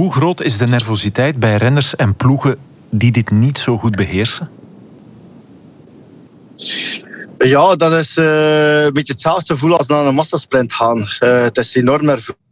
Hoe groot is de nervositeit bij renners en ploegen die dit niet zo goed beheersen? Ja, dat is een beetje hetzelfde gevoel als naar een massasprint gaan. Het is enorm nerveus.